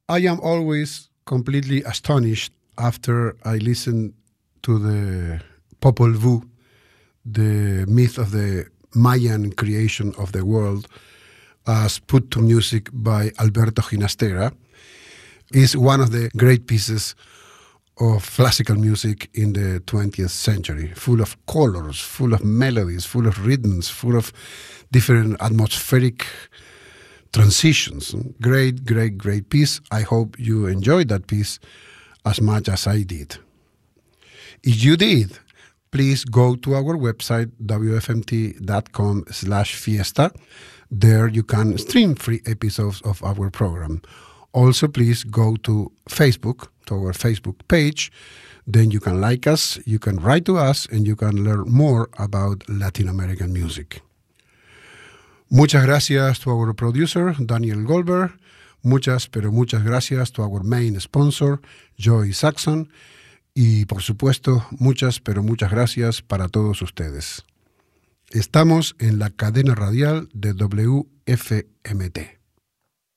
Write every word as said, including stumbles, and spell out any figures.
I am always completely astonished after I listen to the Popol Vuh, the myth of the Mayan creation of the world, as put to music by Alberto Ginastera, is one of the great pieces of classical music in the twentieth century, full of colors, full of melodies, full of rhythms, full of different atmospheric transitions. Great, great, great piece. I hope you enjoyed that piece as much as I did. If you did, please go to our website, w f m t dot com slash fiesta. There you can stream free episodes of our program. Also, please go to Facebook, to our Facebook page. Then you can like us, you can write to us, and you can learn more about Latin American music. Muchas gracias to our producer, Daniel Goldberg. Muchas, pero muchas gracias to our main sponsor, Joy Saxon. Y, por supuesto, muchas, pero muchas gracias para todos ustedes. Estamos en la cadena radial de W F M T.